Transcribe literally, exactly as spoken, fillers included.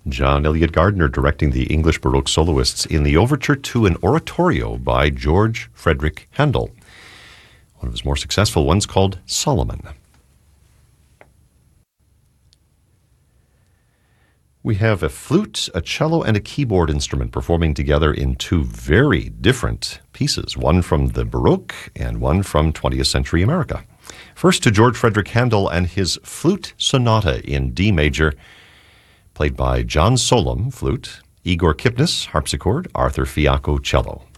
John Eliot Gardner directing the English Baroque soloists in the overture to an oratorio by George Frederick Handel. One of his more successful ones called Solomon. We have a flute, a cello, and a keyboard instrument performing together in two very different pieces, one from the Baroque and one from twentieth century America. First to George Frederick Handel and his Flute Sonata in D major, played by John Solom, flute, Igor Kipnis, harpsichord, Arthur Fiacco, cello.